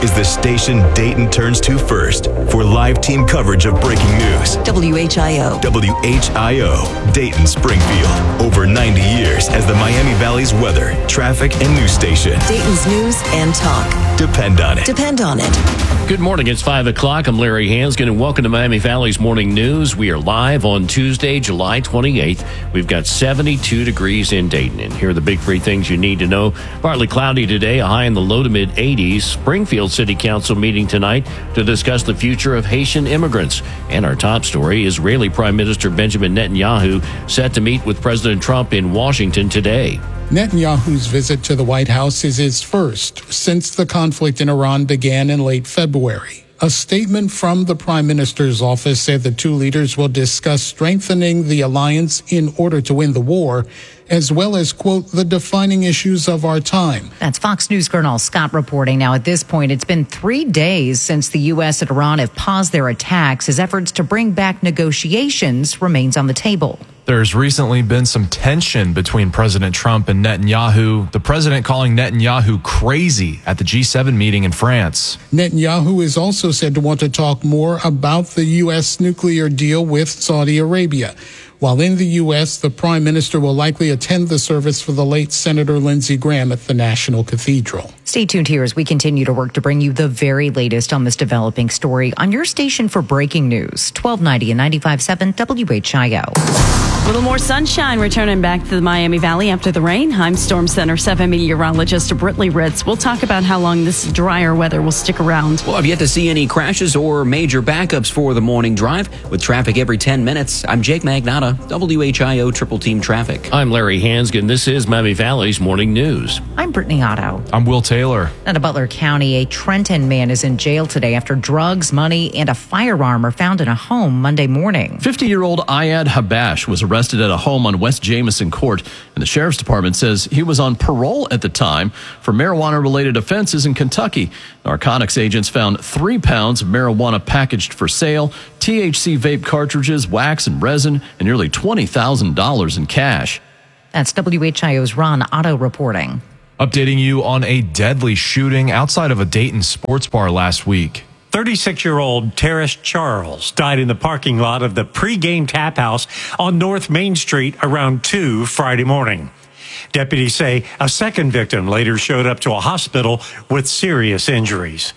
is the station Dayton turns to first for live team coverage of breaking news. WHIO. WHIO, Dayton, Springfield. Over 90 years as the Miami Valley's weather, traffic, and news station. Dayton's news and talk. Depend on it. Depend on it. Good morning. It's 5 o'clock. I'm Larry Hanskin, and welcome to Miami Valley's Morning News. We are live on Tuesday, July 28th. We've got 72 degrees in Dayton, and here are the big three things you need to know. Partly cloudy today, a high in the low to mid 80s. Springfield City Council meeting tonight to discuss the future of Haitian immigrants. And our top story, Israeli Prime Minister Benjamin Netanyahu set to meet with President Trump in Washington today. Netanyahu's visit to the White House is his first since the conflict in Iran began in late February. A statement from the Prime Minister's office said the two leaders will discuss strengthening the alliance in order to win the war, as well as, quote, the defining issues of our time. That's Fox News Colonel Scott reporting. Now, at this point, it's been 3 days since the U.S. and Iran have paused their attacks as efforts to bring back negotiations remains on the table. There's recently been some tension between President Trump and Netanyahu, the president calling Netanyahu crazy at the G7 meeting in France. Netanyahu is also said to want to talk more about the U.S. nuclear deal with Saudi Arabia. While in the U.S., the prime minister will likely attend the service for the late Senator Lindsey Graham at the National Cathedral. Stay tuned here as we continue to work to bring you the very latest on this developing story on your station for breaking news, 1290 and 95.7 WHIO. A little more sunshine returning back to the Miami Valley after the rain. I'm Storm Center 7 meteorologist Brittany Ritz. We'll talk about how long this drier weather will stick around. Well, I've yet to see any crashes or major backups for the morning drive with traffic every 10 minutes. I'm Jake Magnotta, WHIO Triple Team Traffic. I'm Larry Hanskin. This is Miami Valley's Morning News. I'm Brittany Otto. I'm Will Taylor. Out of Butler County, a Trenton man is in jail today after drugs, money, and a firearm are found in a home Monday morning. 50-year-old Ayad Habash was arrested at a home on West Jamison Court, and the sheriff's department says he was on parole at the time for marijuana-related offenses in Kentucky. Narcotics agents found 3 pounds of marijuana packaged for sale, THC vape cartridges, wax and resin, and nearly $20,000 in cash. That's WHIO's Ron Otto reporting. Updating you on a deadly shooting outside of a Dayton sports bar last week. 36-year-old Terrace Charles died in the parking lot of the pregame tap house on North Main Street around 2 Friday morning. Deputies say a second victim later showed up to a hospital with serious injuries.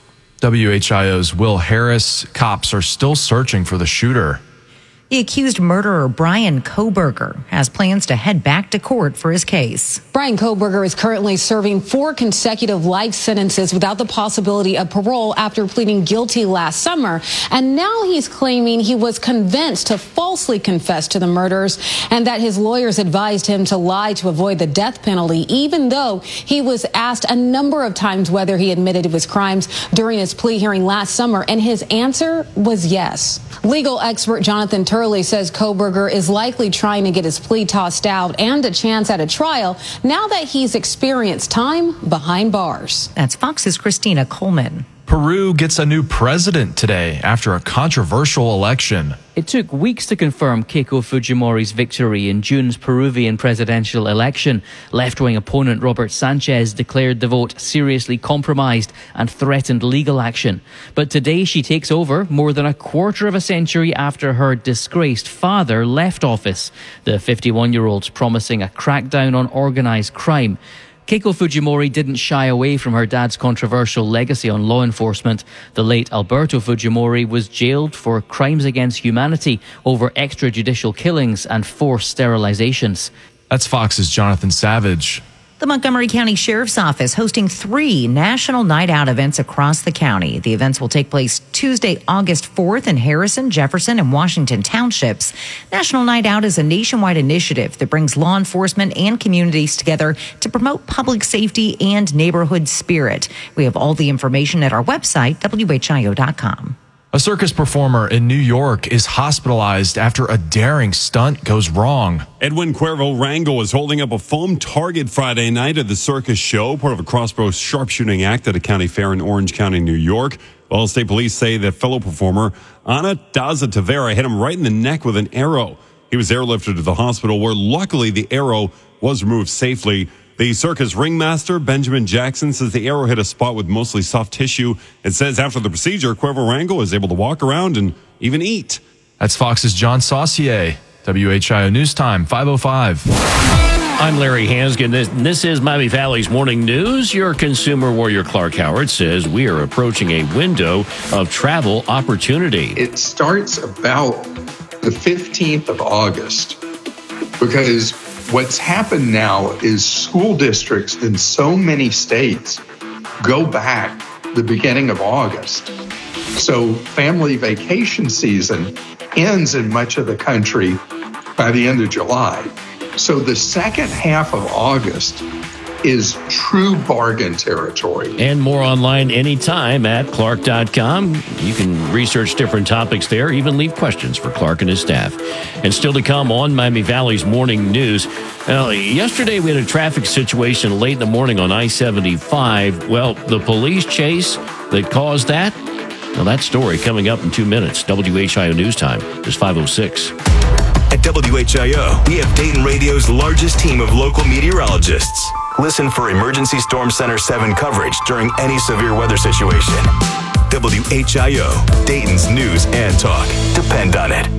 WHIO's Will Harris. Cops are still searching for the shooter. The accused murderer, Brian Kohberger, has plans to head back to court for his case. Brian Kohberger is currently serving 4 consecutive life sentences without the possibility of parole after pleading guilty last summer. And now he's claiming he was convinced to falsely confess to the murders and that his lawyers advised him to lie to avoid the death penalty, even though he was asked a number of times whether he admitted to his crimes during his plea hearing last summer. And his answer was yes. Legal expert Jonathan Turley says Kohberger is likely trying to get his plea tossed out and a chance at a trial now that he's experienced time behind bars. That's Fox's Christina Coleman. Peru gets a new president today after a controversial election. It took weeks to confirm Keiko Fujimori's victory in June's Peruvian presidential election. Left-wing opponent Robert Sanchez declared the vote seriously compromised and threatened legal action. But today she takes over more than a quarter of a century after her disgraced father left office. The 51-year-old's promising a crackdown on organised crime. Keiko Fujimori didn't shy away from her dad's controversial legacy on law enforcement. The late Alberto Fujimori was jailed for crimes against humanity over extrajudicial killings and forced sterilizations. That's Fox's Jonathan Savage. The Montgomery County Sheriff's Office hosting 3 national night out events across the county. The events will take place Tuesday, August 4th in Harrison, Jefferson, and Washington townships. National Night Out is a nationwide initiative that brings law enforcement and communities together to promote public safety and neighborhood spirit. We have all the information at our website, WHIO.com. A circus performer in New York is hospitalized after a daring stunt goes wrong. Edwin Cuervo Rango was holding up a foam target Friday night at the circus show, part of a crossbow sharpshooting act at a county fair in Orange County, New York. Well, state police say that fellow performer Ana Daza Tavera hit him right in the neck with an arrow. He was airlifted to the hospital where luckily the arrow was removed safely. The circus ringmaster, Benjamin Jackson, says the arrow hit a spot with mostly soft tissue. It says after the procedure, Cuervo Rango is able to walk around and even eat. That's Fox's John Saucier. WHIO News Time, 5:05. I'm Larry Hansgen. This is Miami Valley's Morning News. Your consumer warrior Clark Howard says we are approaching a window of travel opportunity. It starts about the 15th of August because what's happened now is school districts in so many states go back the beginning of August. So family vacation season ends in much of the country by the end of July. So the second half of August is true bargain territory. And more online anytime at Clark.com. You can research different topics there, even leave questions for Clark and his staff. And still to come on Miami Valley's Morning News. Now, yesterday we had a traffic situation late in the morning on I-75. Well, the police chase that caused that? Now, that story coming up in 2 minutes. WHIO News Time is 5:06. At WHIO, we have Dayton Radio's largest team of local meteorologists. Listen for Emergency Storm Center 7 coverage during any severe weather situation. WHIO, Dayton's news and talk. Depend on it.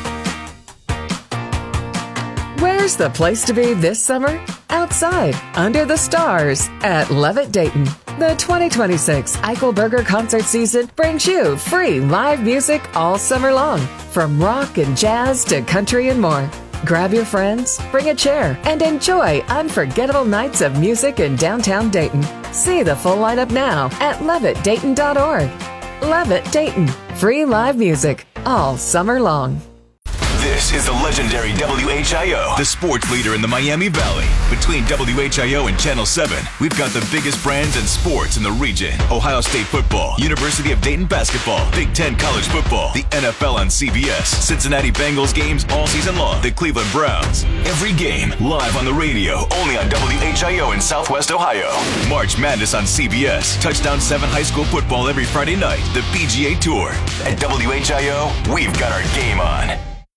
Where's the place to be this summer? Outside, under the stars, at Levitt Dayton. The 2026 Eichelberger concert season brings you free live music all summer long, from rock and jazz to country and more. Grab your friends, bring a chair, and enjoy unforgettable nights of music in downtown Dayton. See the full lineup now at levittdayton.org. Levitt Dayton, free live music all summer long. This is the legendary WHIO, the sports leader in the Miami Valley. Between WHIO and Channel 7, we've got the biggest brands and sports in the region. Ohio State football, University of Dayton basketball, Big Ten college football, the NFL on CBS, Cincinnati Bengals games all season long, the Cleveland Browns. Every game live on the radio, only on WHIO in Southwest Ohio. March Madness on CBS, Touchdown 7 high school football every Friday night, the PGA Tour. At WHIO, we've got our game on.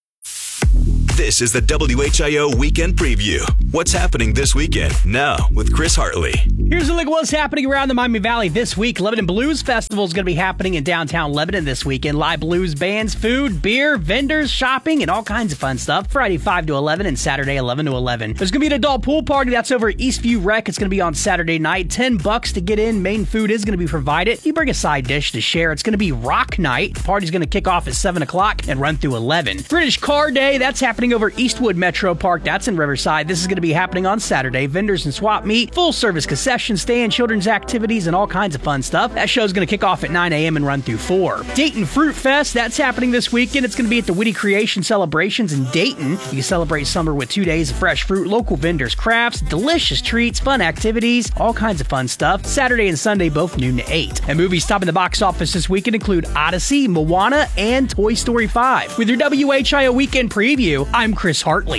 This is the WHIO Weekend Preview. What's happening this weekend? Now with Chris Hartley. Here's a look at what's happening around the Miami Valley this week. Lebanon Blues Festival is going to be happening in downtown Lebanon this weekend. Live blues bands, food, beer, vendors, shopping, and all kinds of fun stuff. Friday 5 to 11 and Saturday 11 to 11. There's going to be an adult pool party that's over at Eastview Rec. It's going to be on Saturday night. $10 to get in. Main food is going to be provided. You bring a side dish to share. It's going to be rock night. The party's going to kick off at 7 o'clock and run through 11. British Car Day, that's happening over Eastwood Metro Park. That's in Riverside. This is going to be happening on Saturday. Vendors and swap meet, full service concession stand, children's activities, and all kinds of fun stuff. That show's going to kick off at 9 a.m. and run through 4. Dayton Fruit Fest, that's happening this weekend. It's going to be at the Witty Creation Celebrations in Dayton. You can celebrate summer with 2 days of fresh fruit, local vendors, crafts, delicious treats, fun activities, all kinds of fun stuff. Saturday and Sunday, both noon to 8. And movies topping the box office this weekend include Odyssey, Moana, and Toy Story 5. With your WHIO Weekend Preview, I'm Chris Hartley.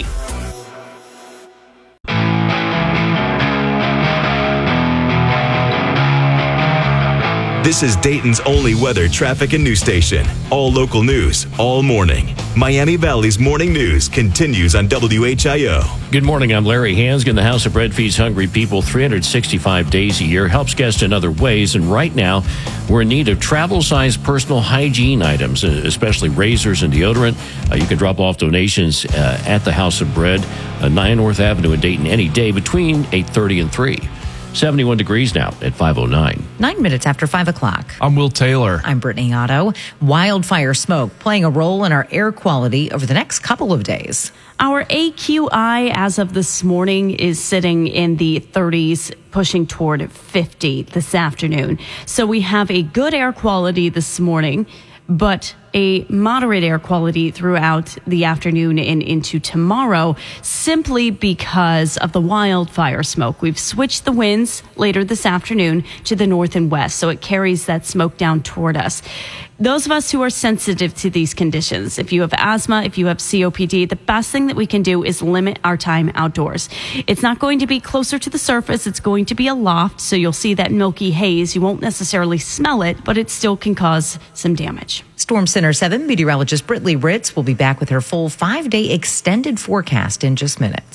This is Dayton's only weather, traffic, and news station. All local news, all morning. Miami Valley's Morning News continues on WHIO. Good morning, I'm Larry Hansgen. The House of Bread feeds hungry people 365 days a year, helps guests in other ways, and right now we're in need of travel-sized personal hygiene items, especially razors and deodorant. You can drop off donations at the House of Bread, 9 North Avenue in Dayton any day between 8:30 and 3. 71 degrees now at 5:09. 9 minutes after 5 o'clock. I'm Will Taylor. I'm Brittany Otto. Wildfire smoke playing a role in our air quality over the next couple of days. Our AQI as of this morning is sitting in the 30s, pushing toward 50 this afternoon. So we have a good air quality this morning, but a moderate air quality throughout the afternoon and into tomorrow, simply because of the wildfire smoke. We've switched the winds later this afternoon to the north and west, so it carries that smoke down toward us. Those of us who are sensitive to these conditions, if you have asthma, if you have COPD, the best thing that we can do is limit our time outdoors. It's not going to be closer to the surface. It's going to be aloft, so you'll see that milky haze. You won't necessarily smell it, but it still can cause some damage. Storm Center 7 meteorologist Brittany Ritz will be back with her full 5-day extended forecast in just minutes.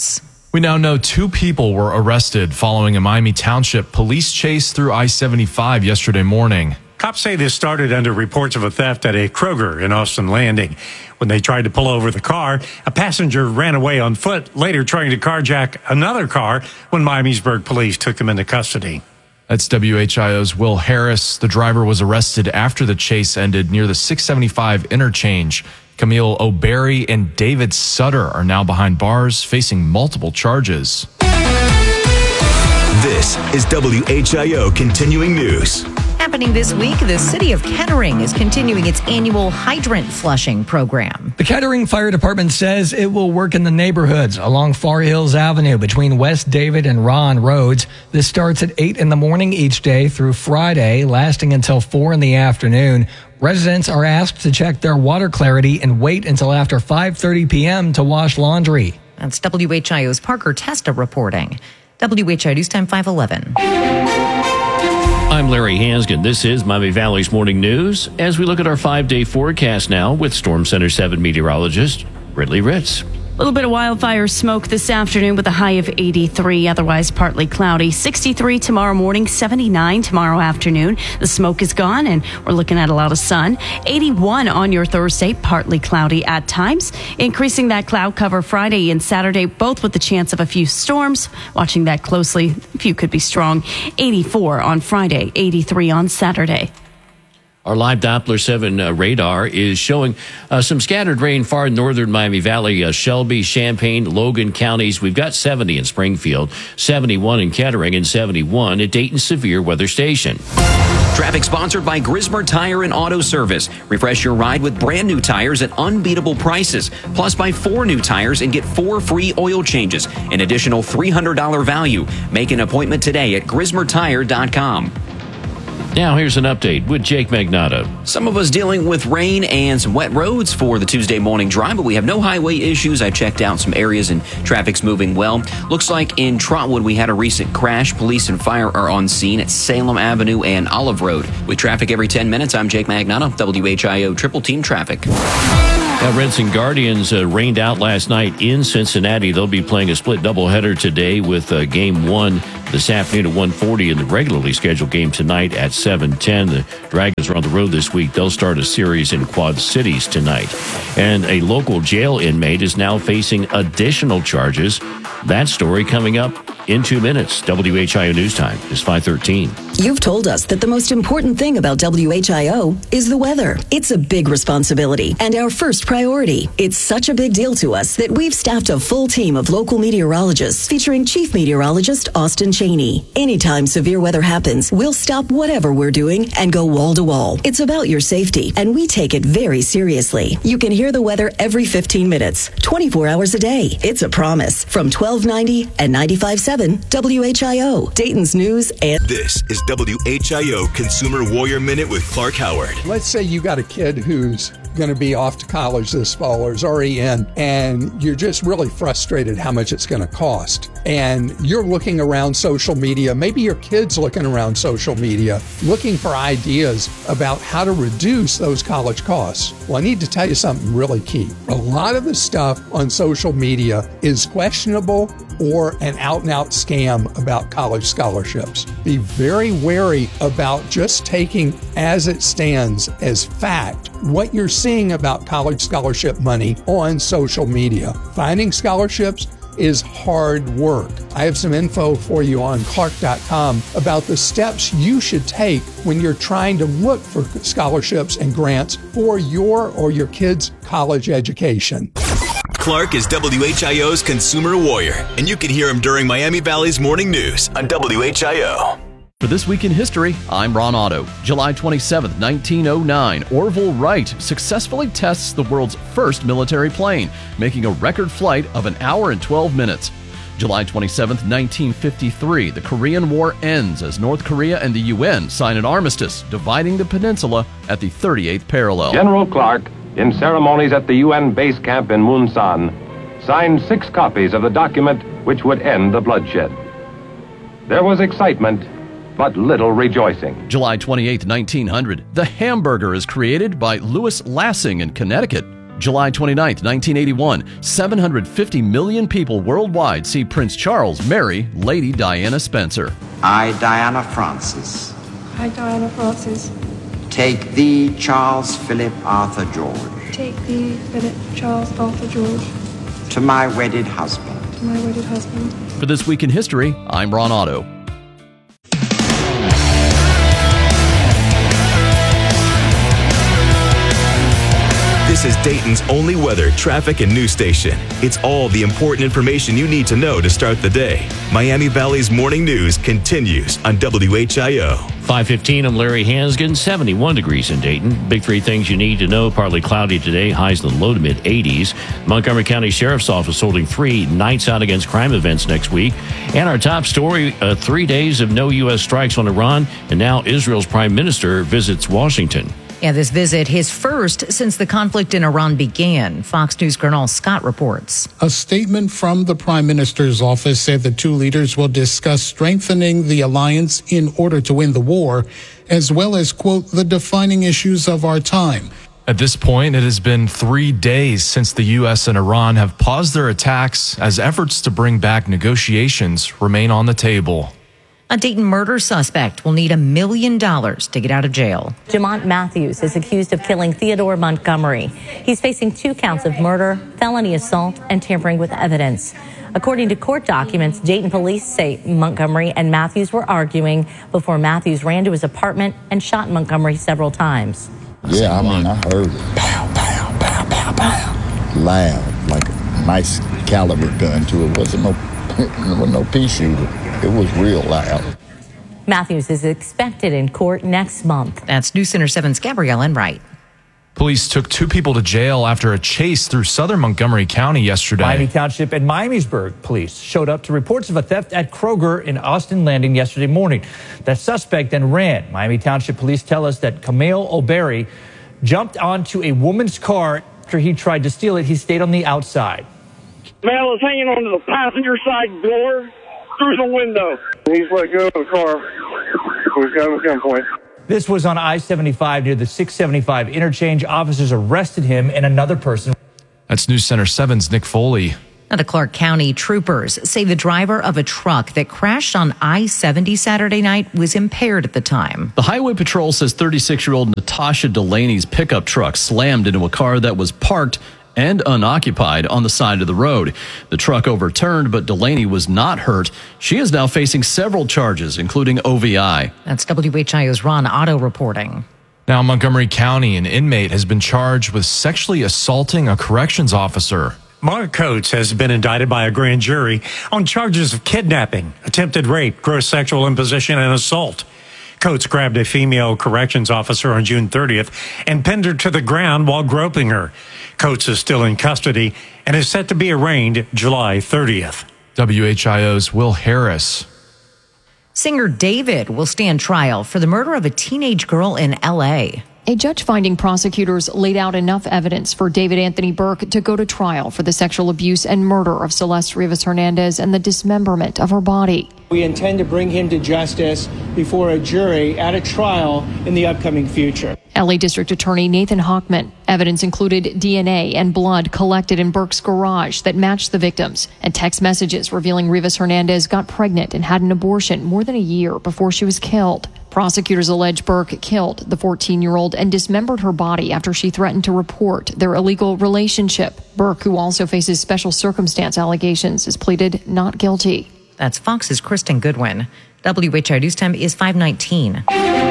We now know 2 people were arrested following a Miami Township police chase through I-75 yesterday morning. Cops say this started under reports of a theft at a Kroger in Austin Landing. When they tried to pull over the car, a passenger ran away on foot, later trying to carjack another car when Miamisburg police took them into custody. That's WHIO's Will Harris. The driver was arrested after the chase ended near the 675 interchange. Camille O'Berry and David Sutter are now behind bars, facing multiple charges. This is WHIO Continuing News. Happening this week, the city of Kettering is continuing its annual hydrant flushing program. The Kettering Fire Department says it will work in the neighborhoods along Far Hills Avenue between West David and Ron Roads. This starts at 8 in the morning each day through Friday, lasting until 4 in the afternoon. Residents are asked to check their water clarity and wait until after 5:30 p.m. to wash laundry. That's WHIO's Parker Testa reporting. WHIO News Time 511. I'm Larry Hansgen. This is Miami Valley's Morning News as we look at our 5-day forecast now with Storm Center 7 meteorologist Ridley Ritz. A little bit of wildfire smoke this afternoon with a high of 83, otherwise partly cloudy. 63 tomorrow morning, 79 tomorrow afternoon. The smoke is gone and we're looking at a lot of sun. 81 on your Thursday, partly cloudy at times. Increasing that cloud cover Friday and Saturday, both with the chance of a few storms. Watching that closely, a few could be strong. 84 on Friday, 83 on Saturday. Our live Doppler 7 radar is showing some scattered rain far in northern Miami Valley, Shelby, Champaign, Logan counties. We've got 70 in Springfield, 71 in Kettering, and 71 at Dayton Severe Weather Station. Traffic sponsored by Grismer Tire and Auto Service. Refresh your ride with brand new tires at unbeatable prices. Plus, buy 4 new tires and get 4 free oil changes. An additional $300 value. Make an appointment today at GrismerTire.com. Now, here's an update with Jake Magnato. Some of us dealing with rain and some wet roads for the Tuesday morning drive, but we have no highway issues. I checked out some areas and traffic's moving well. Looks like in Trotwood we had a recent crash. Police and fire are on scene at Salem Avenue and Olive Road. With traffic every 10 minutes, I'm Jake Magnato, WHIO Triple Team Traffic. Now, Reds and Guardians rained out last night in Cincinnati. They'll be playing a split doubleheader today with Game 1 this afternoon at 1:40 and the regularly scheduled game tonight at 7:10. The Dragons are on the road this week. They'll start a series in Quad Cities tonight. And a local jail inmate is now facing additional charges. That story coming up in 2 minutes. WHIO News Time is 5:13. You've told us that the most important thing about WHIO is the weather. It's a big responsibility and our first priority. It's such a big deal to us that we've staffed a full team of local meteorologists featuring Chief Meteorologist Austin Cheney. Anytime severe weather happens, we'll stop whatever we're doing and go wall to wall. It's about your safety, and we take it very seriously. You can hear the weather every 15 minutes, 24 hours a day. It's a promise from 1290 and 95.7 WHIO, Dayton's News and... This is WHIO Consumer Warrior Minute with Clark Howard. Let's say you got a kid who's going to be off to college this fall or is already in, and you're just really frustrated how much it's going to cost. And you're looking around social media, maybe your kid's looking around social media, looking for ideas about how to reduce those college costs. Well, I need to tell you something really key. A lot of the stuff on social media is questionable or an out-and-out scam about college scholarships. Be very wary about just taking as it stands as fact what you're seeing about college scholarship money on social media. Finding scholarships is hard work. I have some info for you on Clark.com about the steps you should take when you're trying to look for scholarships and grants for your or your kid's college education. Clark is WHIO's Consumer Warrior, and you can hear him during Miami Valley's Morning News on WHIO. For This Week in History, I'm Ron Otto. July 27, 1909, Orville Wright successfully tests the world's first military plane, making a record flight of 1 hour and 12 minutes. July 27, 1953, the Korean War ends as North Korea and the UN sign an armistice, dividing the peninsula at the 38th parallel. General Clark, in ceremonies at the UN base camp in Munsan, signed 6 copies of the document which would end the bloodshed. There was excitement, but little rejoicing. July 28, 1900, the hamburger is created by Louis Lassing in Connecticut. July 29th, 1981, 750 million people worldwide see Prince Charles marry Lady Diana Spencer. I, Diana Francis, I, Diana Francis, take thee, Charles Philip Arthur George, take thee, Philip Charles Arthur George, to my wedded husband. to my wedded husband. For This Week in History, I'm Ron Otto. This is Dayton's only weather, traffic, and news station. It's all the important information you need to know to start the day. Miami Valley's morning news continues on WHIO. 5:15, I'm Larry Hansgen, 71 degrees in Dayton. Big three things you need to know. Partly cloudy today, highs in the low to mid 80s. Montgomery County Sheriff's Office holding 3 nights out against crime events next week. And our top story, 3 days of no U.S. strikes on Iran, and now Israel's prime minister visits Washington. Yeah, this visit, his first since the conflict in Iran began. Fox News Colonel Scott reports. A statement from the Prime Minister's office said the two leaders will discuss strengthening the alliance in order to win the war, as well as, quote, the defining issues of our time. At this point, it has been 3 days since the U.S. and Iran have paused their attacks as efforts to bring back negotiations remain on the table. A Dayton murder suspect will need $1 million to get out of jail. Jamont Matthews is accused of killing Theodore Montgomery. He's facing 2 counts of murder, felony assault, and tampering with evidence. According to court documents, Dayton police say Montgomery and Matthews were arguing before Matthews ran to his apartment and shot Montgomery several times. Yeah, I mean, I heard it. Pow, pow, pow, pow, pow. Loud, like a nice caliber gun to it. Wasn't no pea shooter. It was real loud. Matthews is expected in court next month. That's News Center 7's Gabrielle Enright. Police took 2 people to jail after a chase through southern Montgomery County yesterday. Miami Township and Miamisburg police showed up to reports of a theft at Kroger in Austin Landing yesterday morning. The suspect then ran. Miami Township police tell us that Camille O'Berry jumped onto a woman's car after he tried to steal it. He stayed on the outside. Man was hanging onto the passenger side door through the window. He's let go of the car. We've got him at gunpoint. This was on I-75 near the 675 interchange. Officers arrested him and another person. That's News Center 7's Nick Foley. Now, the Clark County troopers say the driver of a truck that crashed on I-70 Saturday night was impaired at the time. The Highway Patrol says 36-year-old Natasha Delaney's pickup truck slammed into a car that was parked and unoccupied on the side of the road. The truck overturned, but Delaney was not hurt. She is now facing several charges, including OVI. That's WHIO's Ron Otto reporting. Now, in Montgomery County, an inmate has been charged with sexually assaulting a corrections officer. Mark Coates has been indicted by a grand jury on charges of kidnapping, attempted rape, gross sexual imposition, and assault. Coates grabbed a female corrections officer on June 30th and pinned her to the ground while groping her. Coates is still in custody and is set to be arraigned July 30th. WHIO's Will Harris. Singer David will stand trial for the murder of a teenage girl in L.A. A judge finding prosecutors laid out enough evidence for David Anthony Burke to go to trial for the sexual abuse and murder of Celeste Rivas Hernandez and the dismemberment of her body. We intend to bring him to justice before a jury at a trial in the upcoming future. LA District Attorney Nathan Hochman. Evidence included DNA and blood collected in Burke's garage that matched the victims, and text messages revealing Rivas Hernandez got pregnant and had an abortion more than a year before she was killed. Prosecutors allege Burke killed the 14-year-old and dismembered her body after she threatened to report their illegal relationship. Burke, who also faces special circumstance allegations, has pleaded not guilty. That's Fox's Kristen Goodwin. WHIO News Time is 5:19.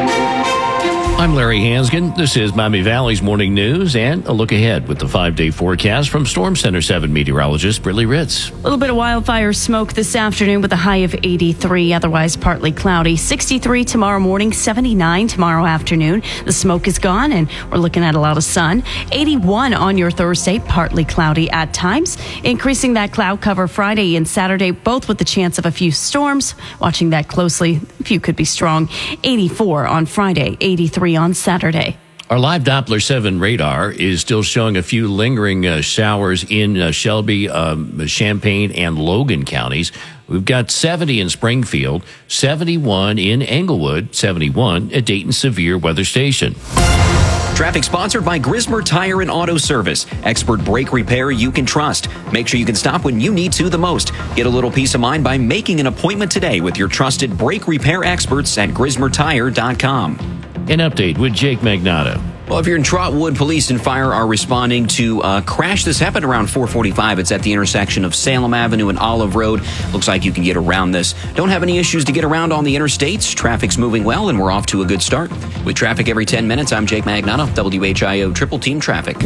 I'm Larry Hansgen. This is Miami Valley's morning news and a look ahead with the 5-day forecast from Storm Center 7 meteorologist Brittany Ritz. A little bit of wildfire smoke this afternoon with a high of 83, otherwise partly cloudy. 63 tomorrow morning, 79 tomorrow afternoon. The smoke is gone and we're looking at a lot of sun. 81 on your Thursday, partly cloudy at times. Increasing that cloud cover Friday and Saturday, both with the chance of a few storms. Watching that closely, a few could be strong. 84 on Friday, 83 on Saturday. Our live Doppler 7 radar is still showing a few lingering showers in Shelby, Champaign, and Logan counties. We've got 70 in Springfield, 71 in Englewood, 71 at Dayton Severe Weather Station. Traffic sponsored by Grismer Tire and Auto Service. Expert brake repair you can trust. Make sure you can stop when you need to the most. Get a little peace of mind by making an appointment today with your trusted brake repair experts at GrismerTire.com. An update with Jake Magnato. Well, if you're in Trotwood, police and fire are responding to a crash. This happened around 4:45. It's at the intersection of Salem Avenue and Olive Road. Looks like you can get around this. Don't have any issues to get around on the interstates. Traffic's moving well, and we're off to a good start. With traffic every 10 minutes, I'm Jake Magnato, WHIO Triple Team Traffic.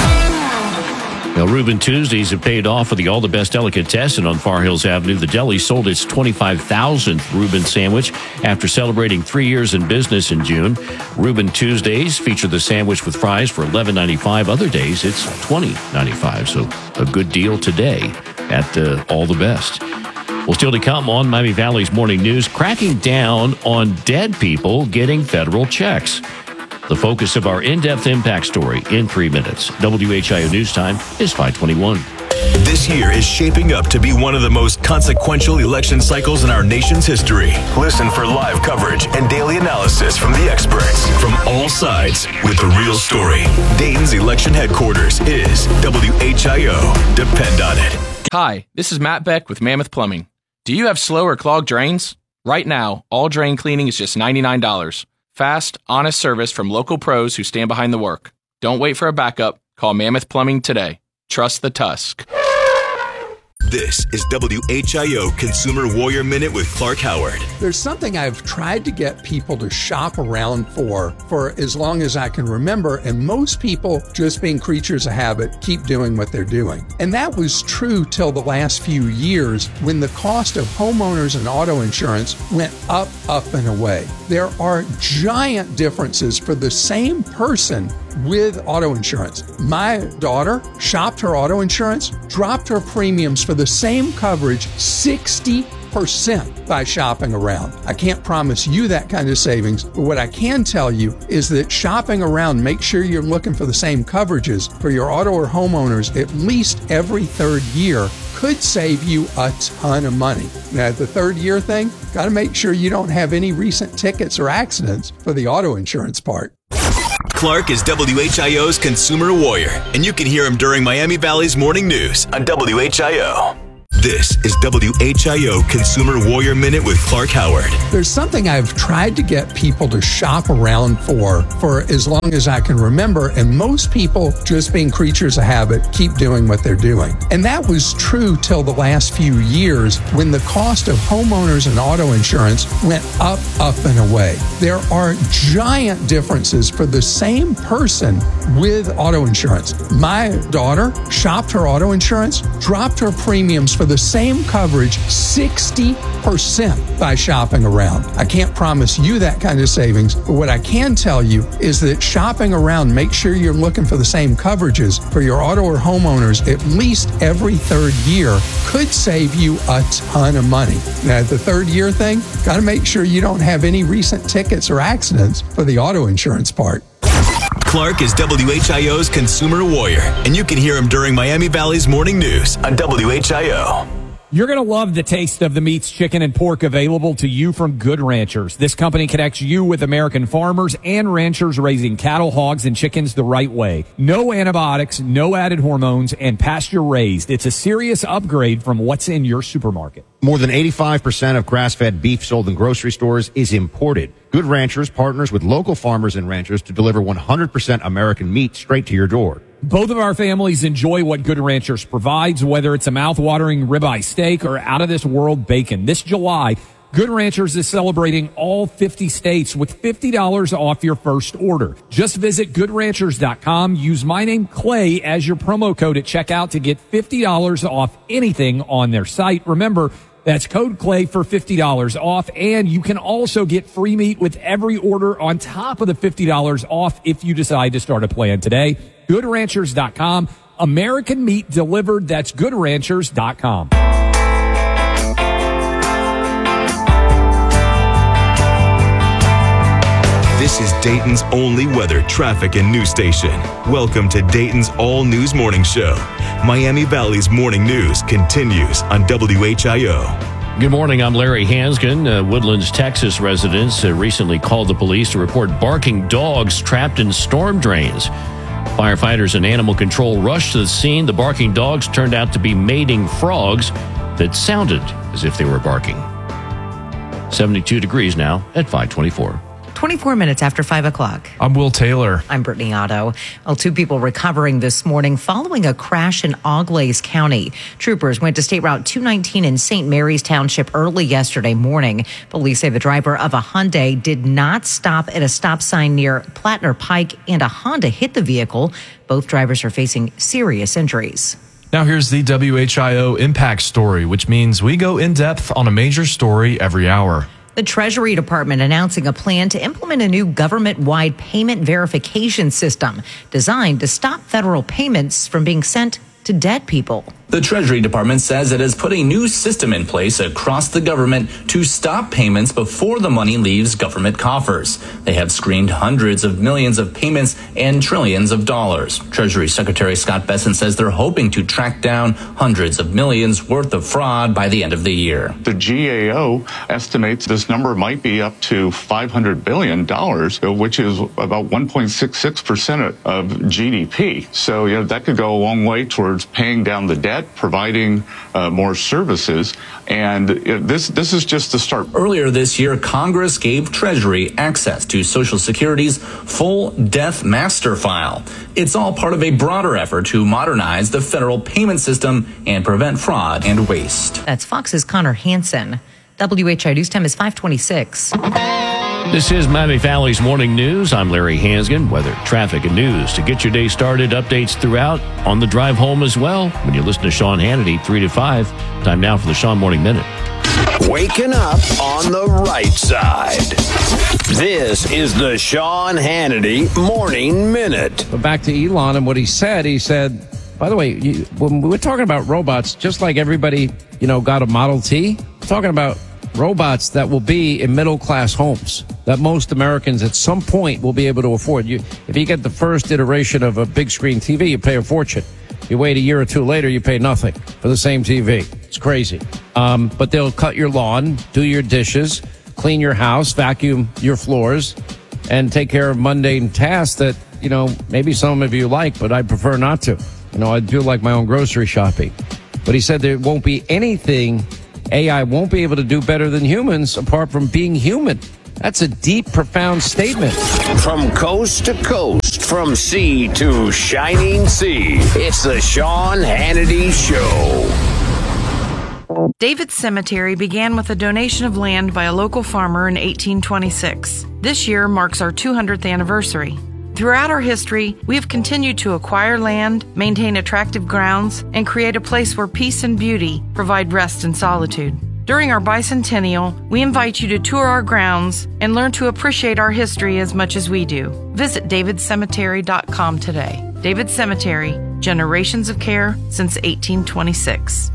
Now, Reuben Tuesdays have paid off for the All the Best Delicatessen on Far Hills Avenue. The deli sold its 25,000th Reuben sandwich after celebrating 3 years in business in June. Reuben Tuesdays feature the sandwich with fries for $11.95. Other days, it's $20.95. So a good deal today at the All the Best. Well, still to come on Miami Valley's Morning News, cracking down on dead people getting federal checks. The focus of our in-depth impact story in 3 minutes. WHIO News Time is 5:21. This year is shaping up to be one of the most consequential election cycles in our nation's history. Listen for live coverage and daily analysis from the experts from all sides with the real story. Dayton's election headquarters is WHIO. Depend on it. Hi, this is Matt Beck with Mammoth Plumbing. Do you have slow or clogged drains? Right now, all drain cleaning is just $99. Fast, honest service from local pros who stand behind the work. Don't wait for a backup. Call Mammoth Plumbing today. Trust the Tusk. This is WHIO Consumer Warrior Minute with Clark Howard. There's something I've tried to get people to shop around for as long as I can remember, and most people, just being creatures of habit, keep doing what they're doing. And that was true till the last few years when the cost of homeowners and auto insurance went up, and away. There are giant differences for the same person with auto insurance. My daughter shopped her auto insurance, dropped her premiums for the same coverage 60% by shopping around. I can't promise you that kind of savings, but what I can tell you is that shopping around, make sure you're looking for the same coverages for your auto or homeowners at least every third year could save you a ton of money. Now, the third year thing, got to make sure you don't have any recent tickets or accidents for the auto insurance part. Clark is WHIO's Consumer Warrior, and you can hear him during Miami Valley's Morning News on WHIO. This is WHIO Consumer Warrior Minute with Clark Howard. There's something I've tried to get people to shop around for as long as I can remember, and most people, just being creatures of habit, keep doing what they're doing. And that was true till the last few years when the cost of homeowners and auto insurance went up, and away. There are giant differences for the same person with auto insurance. My daughter shopped her auto insurance, dropped her premiums for the same coverage 60% by shopping around. I can't promise you that kind of savings, but what I can tell you is that shopping around, make sure you're looking for the same coverages for your auto or homeowners at least every third year could save you a ton of money. Now, the third year thing, got to make sure you don't have any recent tickets or accidents for the auto insurance part. Clark is WHIO's Consumer Warrior, and you can hear him during Miami Valley's Morning News on WHIO. You're going to love the taste of the meats, chicken, and pork available to you from Good Ranchers. This company connects you with American farmers and ranchers raising cattle, hogs, and chickens the right way. No antibiotics, no added hormones, and pasture raised. It's a serious upgrade from what's in your supermarket. More than 85% of grass-fed beef sold in grocery stores is imported. Good Ranchers partners with local farmers and ranchers to deliver 100% American meat straight to your door. Both of our families enjoy what Good Ranchers provides, whether it's a mouth-watering ribeye steak or out-of-this-world bacon. This July, Good Ranchers is celebrating all 50 states with $50 off your first order. Just visit GoodRanchers.com. Use my name, Clay, as your promo code at checkout to get $50 off anything on their site. Remember, that's code Clay for $50 off, and you can also get free meat with every order on top of the $50 off if you decide to start a plan today. GoodRanchers.com. American meat delivered. That's GoodRanchers.com. This is Dayton's only weather, traffic, and news station. Welcome to Dayton's all-news morning show. Miami Valley's Morning News continues on WHIO. Good morning. I'm Larry Hansgen. Woodlands, Texas residents recently called the police to report barking dogs trapped in storm drains. Firefighters and animal control rushed to the scene. The barking dogs turned out to be mating frogs that sounded as if they were barking. 72 degrees now at 5:24. 24 minutes after 5 o'clock. I'm Will Taylor. I'm Brittany Otto. Well, 2 people recovering this morning following a crash in Auglaize County. Troopers went to State Route 219 in St. Mary's Township early yesterday morning. Police say the driver of a Hyundai did not stop at a stop sign near Plattner Pike, and a Honda hit the vehicle. Both drivers are facing serious injuries. Now here's the WHIO Impact Story, which means we go in depth on a major story every hour. The Treasury Department announcing a plan to implement a new government-wide payment verification system designed to stop federal payments from being sent to dead people. The Treasury Department says it has put a new system in place across the government to stop payments before the money leaves government coffers. They have screened hundreds of millions of payments and trillions of dollars. Treasury Secretary Scott Bessent says they're hoping to track down hundreds of millions worth of fraud by the end of the year. The GAO estimates this number might be up to $500 billion, which is about 1.66% of GDP. So, that could go a long way towards paying down the debt, providing more services, and this is just the start. Earlier this year, Congress gave Treasury access to Social Security's full death master file. It's all part of a broader effort to modernize the federal payment system and prevent fraud and waste. That's Fox's Connor Hansen. WHI News Time is 5:26. This is Miami Valley's Morning News. I'm Larry Hansgen. Weather, traffic, and news to get your day started. Updates throughout on the drive home as well. When you listen to Sean Hannity, 3 to 5. Time now for the Sean Morning Minute. Waking up on the right side. This is the Sean Hannity Morning Minute. But back to Elon and what he said. He said, by the way, when we're talking about robots, just like everybody, got a Model T, we're talking about robots that will be in middle-class homes that most Americans at some point will be able to afford. If you get the first iteration of a big screen TV, you pay a fortune. You wait a year or two later, you pay nothing for the same TV. It's crazy. But they'll cut your lawn, do your dishes, clean your house, vacuum your floors, and take care of mundane tasks that, maybe some of you like, but I prefer not to. I do like my own grocery shopping. But he said there won't be anything AI won't be able to do better than humans apart from being human. That's a deep, profound statement. From coast to coast, from sea to shining sea, it's the Sean Hannity Show. David's Cemetery began with a donation of land by a local farmer in 1826. This year marks our 200th anniversary. Throughout our history, we have continued to acquire land, maintain attractive grounds, and create a place where peace and beauty provide rest and solitude. During our bicentennial, we invite you to tour our grounds and learn to appreciate our history as much as we do. Visit davidcemetery.com today. David Cemetery, generations of care since 1826.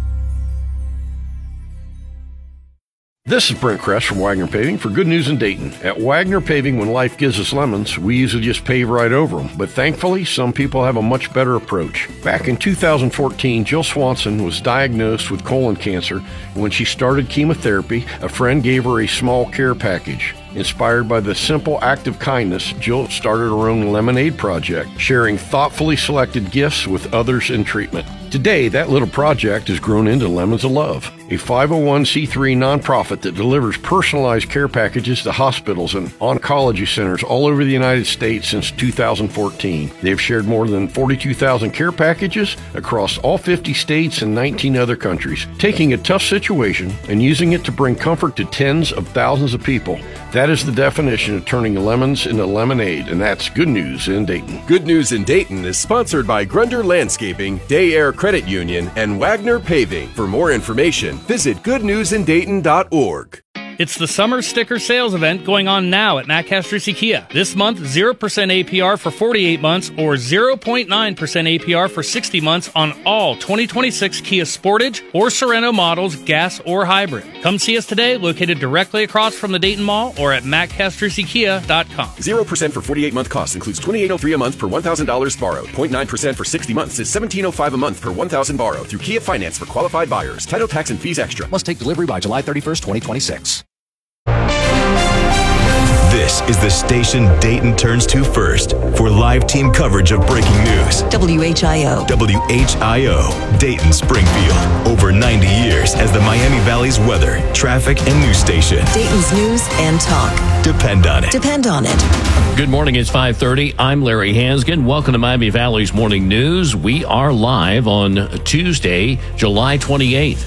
This is Brent Kress from Wagner Paving for Good News in Dayton. At Wagner Paving, when life gives us lemons, we usually just pave right over them. But thankfully, some people have a much better approach. Back in 2014, Jill Swanson was diagnosed with colon cancer. When she started chemotherapy, a friend gave her a small care package. Inspired by the simple act of kindness, Jill started her own lemonade project, sharing thoughtfully selected gifts with others in treatment. Today, that little project has grown into Lemons of Love, a 501c3 nonprofit that delivers personalized care packages to hospitals and oncology centers all over the United States since 2014. They've shared more than 42,000 care packages across all 50 states and 19 other countries, taking a tough situation and using it to bring comfort to tens of thousands of people. That is the definition of turning lemons into lemonade, and that's Good News in Dayton. Good News in Dayton is sponsored by Grunder Landscaping, Day Air Credit Union, and Wagner Paving. For more information, visit goodnewsindayton.org. It's the summer sticker sales event going on now at Matt Castrucci Kia. This month, 0% APR for 48 months or 0.9% APR for 60 months on all 2026 Kia Sportage or Sorento models, gas or hybrid. Come see us today, located directly across from the Dayton Mall or at mattcastruccikia.com. 0% for 48-month cost includes $2,803 a month per $1,000 borrowed. 0.9% for 60 months is $1,705 a month per $1,000 borrowed through Kia Finance for qualified buyers. Title, tax, and fees extra. Must take delivery by July 31st, 2026. This is the station Dayton turns to first for live team coverage of breaking news. WHIO. WHIO, Dayton Springfield. Over 90 years as the Miami Valley's weather, traffic, and news station. Dayton's news and talk. Depend on it. Depend on it. Good morning. It's 5:30. I'm Larry Hansgen. Welcome to Miami Valley's Morning News. We are live on Tuesday, July 28th.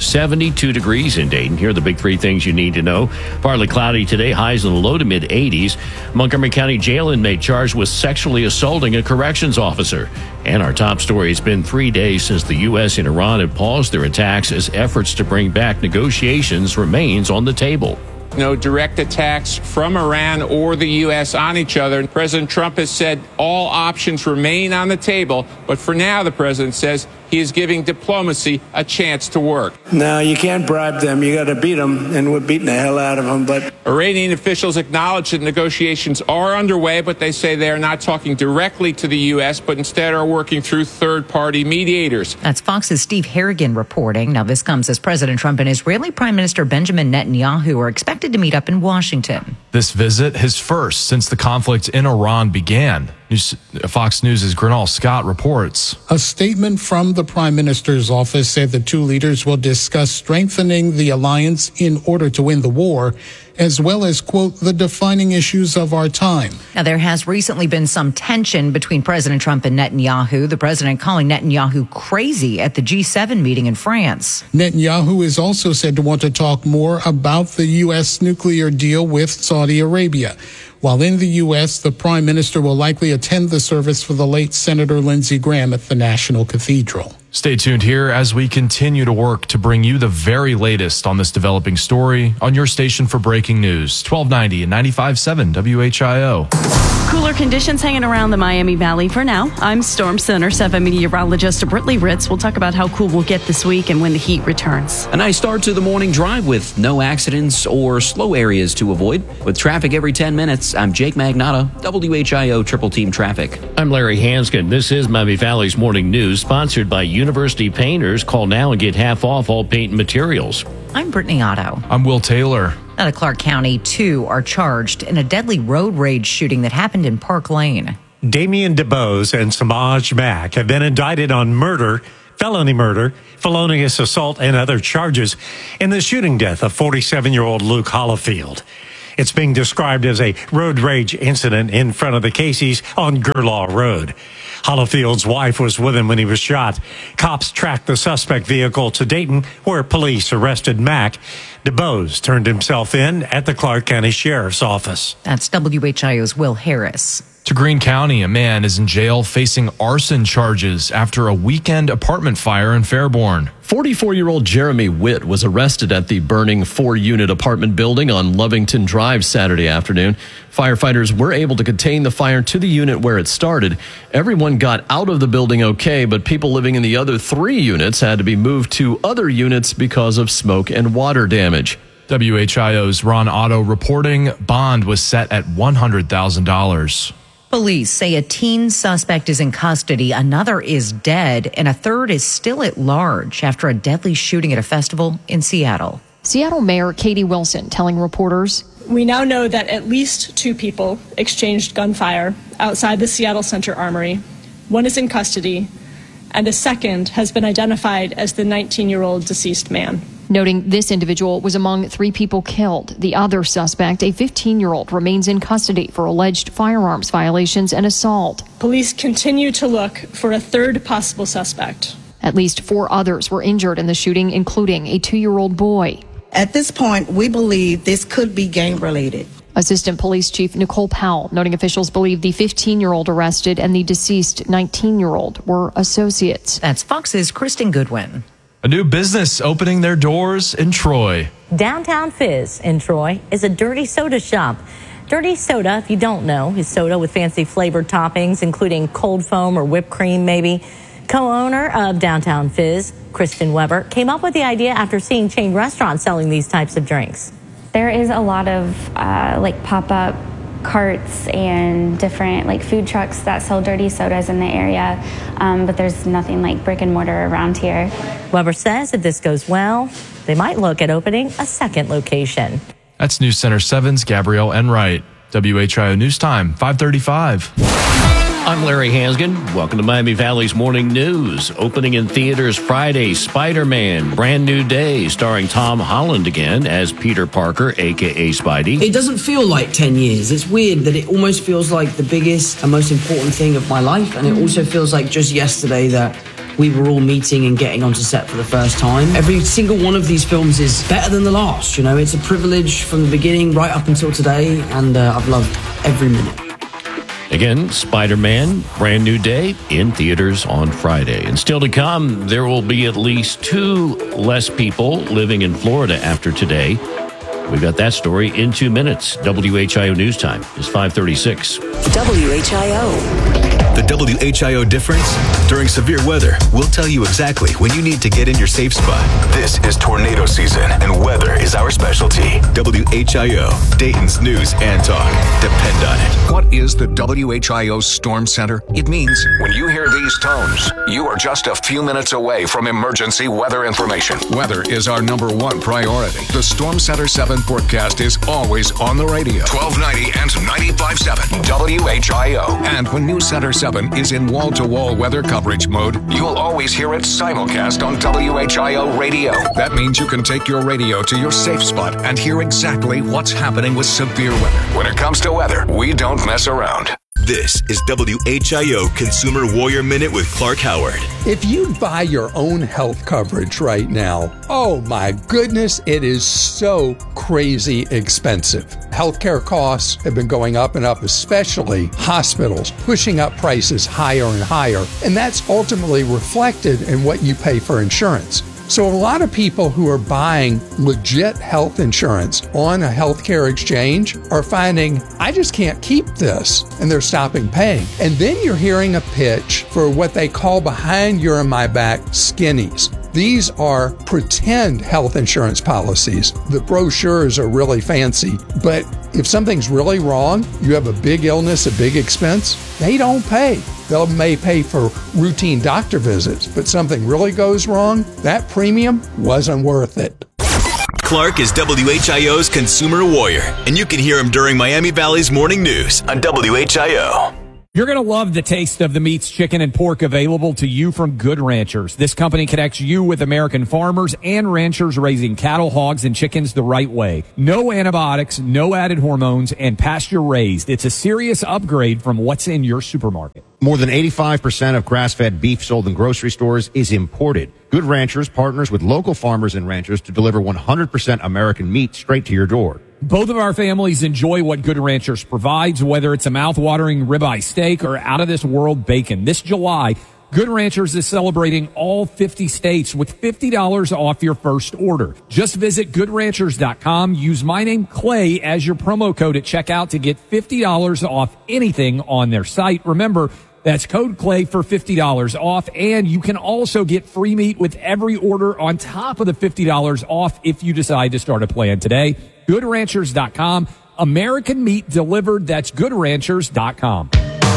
72 degrees in Dayton. Here are the big three things you need to know. Partly cloudy today, highs in the low to mid 80s. Montgomery County jail inmate charged with sexually assaulting a corrections officer. And our top story, it's been 3 days since the U.S. and Iran have paused their attacks as efforts to bring back negotiations remains on the table. No direct attacks from Iran or the U.S. on each other. President Trump has said all options remain on the table, but for now, the president says he is giving diplomacy a chance to work. No, you can't bribe them. You got to beat them, and we're beating the hell out of them. But Iranian officials acknowledge that negotiations are underway, but they say they are not talking directly to the U.S., but instead are working through third-party mediators. That's Fox's Steve Harrigan reporting. Now, this comes as President Trump and Israeli Prime Minister Benjamin Netanyahu are expected to meet up in Washington. This visit, his first since the conflict in Iran began. Fox News' Grenell Scott reports. A statement from the Prime Minister's office said the two leaders will discuss strengthening the alliance in order to win the war, as well as, quote, the defining issues of our time. Now, there has recently been some tension between President Trump and Netanyahu, the president calling Netanyahu crazy at the G7 meeting in France. Netanyahu is also said to want to talk more about the U.S. nuclear deal with Saudi Arabia. While in the U.S., the prime minister will likely attend the service for the late Senator Lindsey Graham at the National Cathedral. Stay tuned here as we continue to work to bring you the very latest on this developing story on your station for breaking news, 1290 and 95.7 WHIO. Cooler conditions hanging around the Miami Valley for now. I'm Storm Center 7 meteorologist Britley Ritz. We'll talk about how cool we'll get this week and when the heat returns. A nice start to the morning drive with no accidents or slow areas to avoid. With traffic every 10 minutes, I'm Jake Magnotta, WHIO Triple Team Traffic. I'm Larry Hansgen. This is Miami Valley's Morning News, sponsored by University Painters. Call now and get half off all paint and materials. I'm Brittany Otto. I'm Will Taylor. Out of Clark County, 2 are charged in a deadly road rage shooting that happened in Park Lane. Damian DeBose and Samaj Mack have been indicted on murder, felony murder, felonious assault, and other charges in the shooting death of 47-year-old Luke Hollifield. It's being described as a road rage incident in front of the Casey's on Gerlaw Road. Hollifield's wife was with him when he was shot. Cops tracked the suspect vehicle to Dayton, where police arrested Mack. DeBose turned himself in at the Clark County Sheriff's Office. That's WHIO's Will Harris. To Greene County, a man is in jail facing arson charges after a weekend apartment fire in Fairborn. 44-year-old Jeremy Witt was arrested at the burning 4-unit apartment building on Lovington Drive Saturday afternoon. Firefighters were able to contain the fire to the unit where it started. Everyone got out of the building okay, but people living in the other 3 units had to be moved to other units because of smoke and water damage. WHIO's Ron Otto reporting bond was set at $100,000. Police say a teen suspect is in custody, another is dead, and a third is still at large after a deadly shooting at a festival in Seattle. Seattle Mayor Katie Wilson telling reporters, "We now know that at least 2 people exchanged gunfire outside the Seattle Center Armory. 1 is in custody, and a second has been identified as the 19-year-old deceased man." Noting this individual was among 3 people killed. The other suspect, a 15-year-old, remains in custody for alleged firearms violations and assault. Police continue to look for a third possible suspect. At least 4 others were injured in the shooting, including a 2-year-old boy. At this point, we believe this could be gang-related. Assistant Police Chief Nicole Powell noting officials believe the 15-year-old arrested and the deceased 19-year-old were associates. That's Fox's Kristen Goodwin. A new business opening their doors in Troy. Downtown Fizz in Troy is a dirty soda shop. Dirty soda, if you don't know, is soda with fancy flavored toppings, including cold foam or whipped cream, maybe. Co-owner of Downtown Fizz, Kristen Weber, came up with the idea after seeing chain restaurants selling these types of drinks. There is a lot of pop-up carts and different food trucks that sell dirty sodas in the area, but there's nothing like brick and mortar around here. Weber says if this goes well, they might look at opening a second location. That's News Center 7's Gabrielle Enright. WHIO News Time, 5:35. I'm Larry Hansgen. Welcome to Miami Valley's Morning News. Opening in theaters Friday, Spider-Man, Brand New Day, starring Tom Holland again as Peter Parker, a.k.a. Spidey. It doesn't feel like 10 years. It's weird that it almost feels like the biggest and most important thing of my life, and it also feels like just yesterday that we were all meeting and getting onto set for the first time. Every single one of these films is better than the last, It's a privilege from the beginning right up until today, and I've loved every minute. Again, Spider-Man, Brand New Day, in theaters on Friday. And still to come, there will be at least 2 less people living in Florida after today. We've got that story in 2 minutes. WHIO News Time is 5:36. WHIO. The WHIO difference? During severe weather, we'll tell you exactly when you need to get in your safe spot. This is tornado season, and weather is our specialty. WHIO, Dayton's news and talk. Depend on it. What is the WHIO Storm Center? It means when you hear these tones, you are just a few minutes away from emergency weather information. Weather is our #1 priority. The Storm Center 7 forecast is always on the radio. 1290 and 95.7 WHIO. And when News Center 7 is in wall-to-wall weather coverage mode, you'll always hear it simulcast on WHIO radio. That means you can take your radio to your safe spot and hear exactly what's happening with severe weather. When it comes to weather, we don't mess around. This is WHIO Consumer Warrior Minute with Clark Howard. If you buy your own health coverage right now, oh my goodness, it is so crazy expensive. Healthcare costs have been going up and up, especially hospitals, pushing up prices higher and higher. And that's ultimately reflected in what you pay for insurance. So a lot of people who are buying legit health insurance on a healthcare exchange are finding, I just can't keep this, and they're stopping paying. And then you're hearing a pitch for what they call behind your and my back skinnies. These are pretend health insurance policies. The brochures are really fancy, but if something's really wrong, you have a big illness, a big expense, they don't pay. They may pay for routine doctor visits, but something really goes wrong, that premium wasn't worth it. Clark is WHIO's Consumer Warrior, and you can hear him during Miami Valley's Morning News on WHIO. You're going to love the taste of the meats, chicken, and pork available to you from Good Ranchers. This company connects you with American farmers and ranchers raising cattle, hogs, and chickens the right way. No antibiotics, no added hormones, and pasture raised. It's a serious upgrade from what's in your supermarket. More than 85% of grass-fed beef sold in grocery stores is imported. Good Ranchers partners with local farmers and ranchers to deliver 100% American meat straight to your door. Both of our families enjoy what Good Ranchers provides, whether it's a mouth-watering ribeye steak or out-of-this-world bacon. This July, Good Ranchers is celebrating all 50 states with $50 off your first order. Just visit GoodRanchers.com. Use my name, Clay, as your promo code at checkout to get $50 off anything on their site. Remember, that's code Clay for $50 off, and you can also get free meat with every order on top of the $50 off if you decide to start a plan today. GoodRanchers.com. American meat delivered. That's GoodRanchers.com.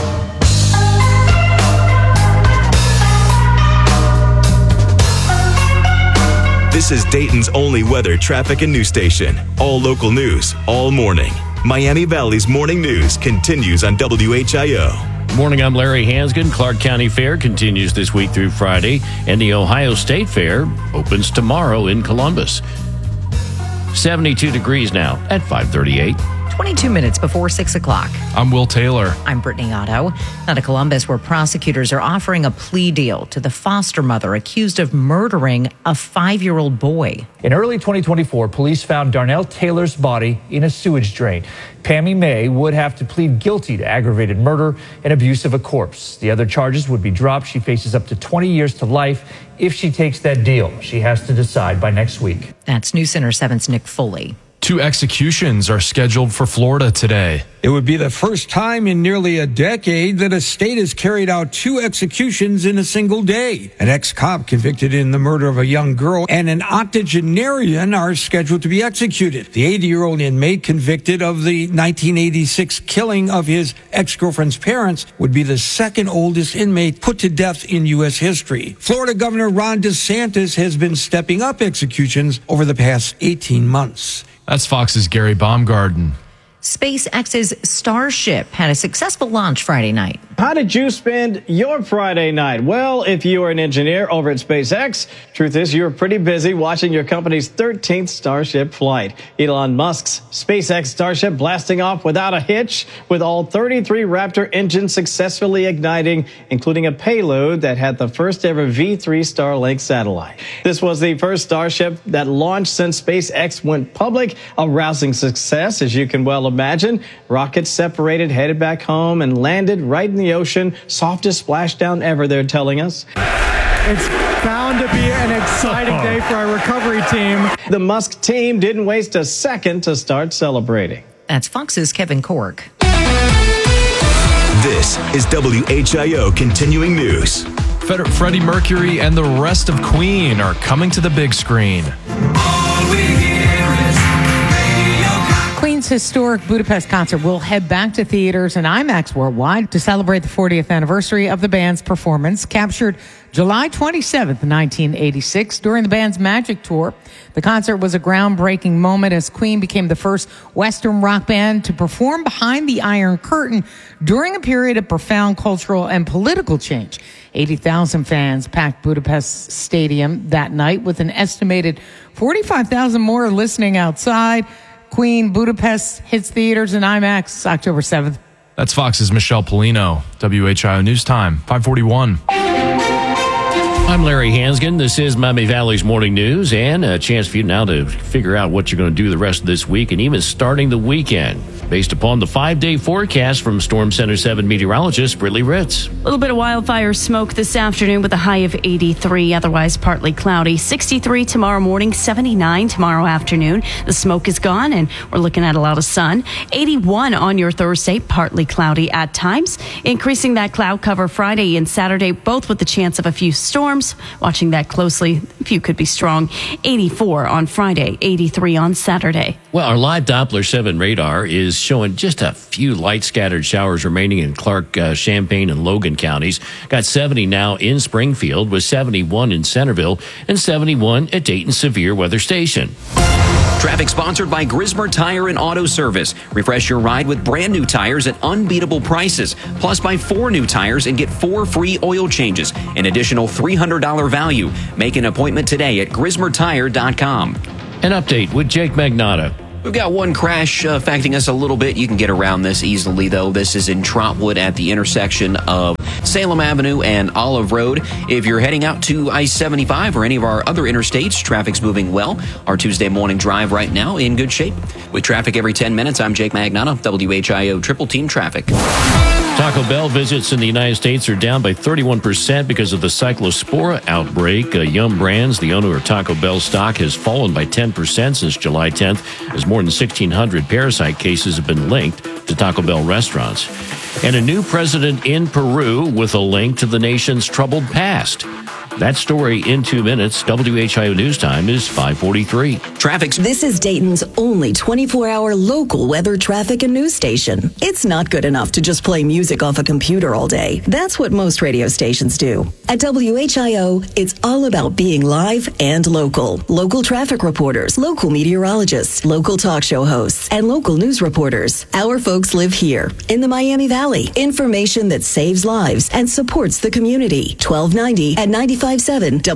This is Dayton's only weather, traffic, and news station. All local news, all morning. Miami Valley's Morning News continues on WHIO. Morning, I'm Larry Hansgen. Clark County Fair continues this week through Friday, and the Ohio State Fair opens tomorrow in Columbus. 72 degrees now at 5:38. 22 minutes before 6 o'clock. I'm Will Taylor. I'm Brittany Otto. Now to Columbus, where prosecutors are offering a plea deal to the foster mother accused of murdering a 5-year-old boy. In early 2024, police found Darnell Taylor's body in a sewage drain. Pammy May would have to plead guilty to aggravated murder and abuse of a corpse. The other charges would be dropped. She faces up to 20 years to life if she takes that deal. She has to decide by next week. That's News Center 7's Nick Foley. 2 executions are scheduled for Florida today. It would be the first time in nearly a decade that a state has carried out 2 executions in a single day. An ex-cop convicted in the murder of a young girl and an octogenarian are scheduled to be executed. The 80-year-old inmate convicted of the 1986 killing of his ex-girlfriend's parents would be the second oldest inmate put to death in U.S. history. Florida Governor Ron DeSantis has been stepping up executions over the past 18 months. That's Fox's Gary Baumgarten. SpaceX's Starship had a successful launch Friday night. How did you spend your Friday night? Well, if you are an engineer over at SpaceX, truth is you were pretty busy watching your company's 13th Starship flight. Elon Musk's SpaceX Starship blasting off without a hitch, with all 33 Raptor engines successfully igniting, including a payload that had the first ever V3 Starlink satellite. This was the first Starship that launched since SpaceX went public, a rousing success, as you can well imagine. Rockets separated, headed back home, and landed right in the ocean. Softest splashdown ever, they're telling us. It's bound to be an exciting day for our recovery team. The Musk team didn't waste a second to start celebrating. That's Fox's Kevin Cork. This is WHIO Continuing News. Freddie Mercury and the rest of Queen are coming to the big screen. Queen's historic Budapest concert will head back to theaters and IMAX worldwide to celebrate the 40th anniversary of the band's performance, captured July 27th, 1986, during the band's Magic Tour. The concert was a groundbreaking moment as Queen became the first Western rock band to perform behind the Iron Curtain during a period of profound cultural and political change. 80,000 fans packed Budapest Stadium that night, with an estimated 45,000 more listening outside. Queen Budapest hits theaters and IMAX October 7th. That's Fox's Michelle Polino. WHIO News Time, 541. I'm Larry Hansgen. This is Miami Valley's Morning News, and a chance for you now to figure out what you're going to do the rest of this week and even starting the weekend, based upon the 5-day forecast from Storm Center 7 meteorologist Brittany Ritz. A little bit of wildfire smoke this afternoon with a high of 83, otherwise partly cloudy. 63 tomorrow morning, 79 tomorrow afternoon. The smoke is gone, and we're looking at a lot of sun. 81 on your Thursday, partly cloudy at times. Increasing that cloud cover Friday and Saturday, both with the chance of a few storms. Watching that closely, a few could be strong. 84 on Friday, 83 on Saturday. Well, our live Doppler 7 radar is showing just a few light scattered showers remaining in Clark, Champaign, and Logan counties. Got 70 now in Springfield, with 71 in Centerville and 71 at Dayton Severe Weather Station. Traffic sponsored by Grismer Tire and Auto Service. Refresh your ride with brand new tires at unbeatable prices. Plus, buy 4 new tires and get 4 free oil changes. An additional $300 value. Make an appointment today at GrismerTire.com. An update with Jake Magnotta. We've got one crash affecting us a little bit. You can get around this easily, though. This is in Trotwood at the intersection of Salem Avenue and Olive Road. If you're heading out to I-75 or any of our other interstates, traffic's moving well. Our Tuesday morning drive right now in good shape. With traffic every 10 minutes, I'm Jake Magnotta, WHIO Triple Team Traffic. Taco Bell visits in the United States are down by 31% because of the Cyclospora outbreak. Yum Brands, the owner of Taco Bell stock, has fallen by 10% since July 10th, as more than 1,600 parasite cases have been linked to Taco Bell restaurants. And a new president in Peru with a link to the nation's troubled past. That story in 2 minutes. WHIO News Time is 5:43. Traffic. This is Dayton's only 24-hour local weather, traffic, and news station. It's not good enough to just play music off a computer all day. That's what most radio stations do. At WHIO, it's all about being live and local. Local traffic reporters, local meteorologists, local talk show hosts, and local news reporters. Our folks live here in the Miami Valley. Information that saves lives and supports the community. 1290 at 95.7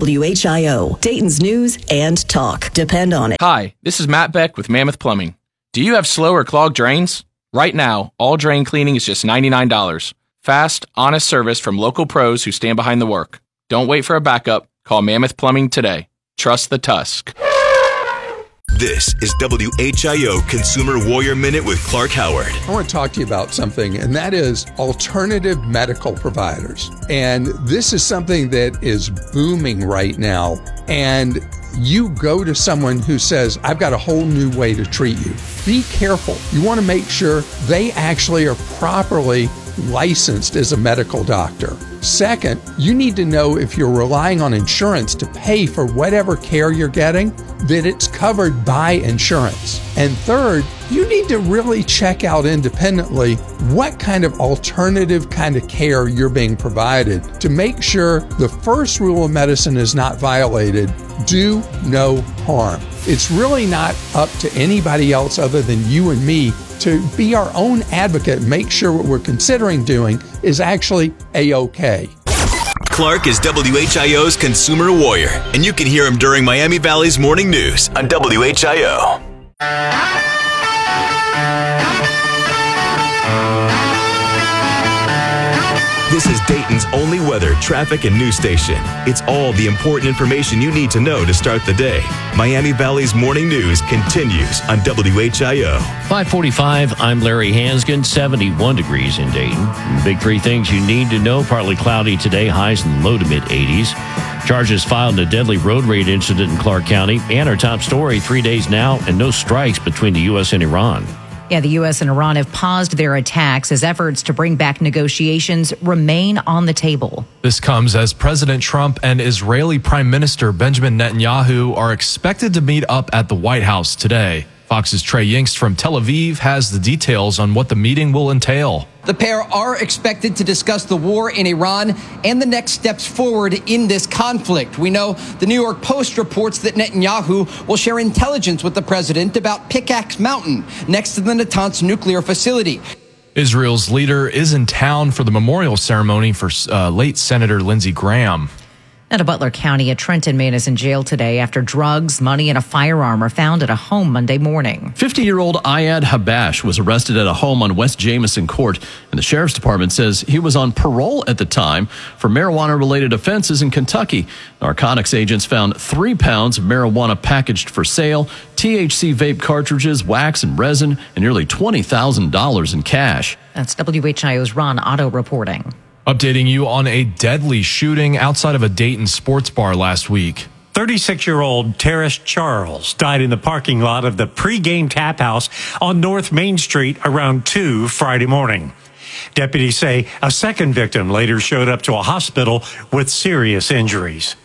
WHIO. Dayton's news and talk. Depend on it. Hi, this is Matt Beck with Mammoth Plumbing. Do you have slow or clogged drains? Right now, all drain cleaning is just $99. Fast, honest service from local pros who stand behind the work. Don't wait for a backup. Call Mammoth Plumbing today. Trust the Tusk. This is WHIO Consumer Warrior Minute with Clark Howard. I want to talk to you about something, and that is alternative medical providers. And this is something that is booming right now. And you go to someone who says, I've got a whole new way to treat you. Be careful. You want to make sure they actually are properly licensed as a medical doctor. Second, you need to know if you're relying on insurance to pay for whatever care you're getting, that it's covered by insurance. And third, you need to really check out independently what kind of alternative kind of care you're being provided to make sure the first rule of medicine is not violated. Do no harm. It's really not up to anybody else other than you and me to be our own advocate and make sure what we're considering doing is actually A-OK. Clark is WHIO's Consumer Warrior, and you can hear him during Miami Valley's morning news on WHIO. This is Dayton's only weather, traffic, and news station. It's all the important information you need to know to start the day. Miami Valley's morning news continues on WHIO. 545, I'm Larry Hansgen, 71 degrees in Dayton. Big three things you need to know. Partly cloudy today, highs in the low to mid-80s. Charges filed in a deadly road rage incident in Clark County. And our top story, 3 days now, and no strikes between the U.S. and Iran. Yeah, the U.S. and Iran have paused their attacks as efforts to bring back negotiations remain on the table. This comes as President Trump and Israeli Prime Minister Benjamin Netanyahu are expected to meet up at the White House today. Fox's Trey Yingst from Tel Aviv has the details on what the meeting will entail. The pair are expected to discuss the war in Iran and the next steps forward in this conflict. We know the New York Post reports that Netanyahu will share intelligence with the president about Pickaxe Mountain, next to the Natanz nuclear facility. Israel's leader is in town for the memorial ceremony for late Senator Lindsey Graham. Out of Butler County, a Trenton man is in jail today after drugs, money, and a firearm are found at a home Monday morning. 50-year-old Ayad Habash was arrested at a home on West Jamison Court, and the sheriff's department says he was on parole at the time for marijuana-related offenses in Kentucky. Narcotics agents found 3 pounds of marijuana packaged for sale, THC vape cartridges, wax and resin, and nearly $20,000 in cash. That's WHIO's Ron Otto reporting. Updating you on a deadly shooting outside of a Dayton sports bar last week. 36-year-old Terrace Charles died in the parking lot of the pregame tap house on North Main Street around 2 Friday morning. Deputies say a second victim later showed up to a hospital with serious injuries.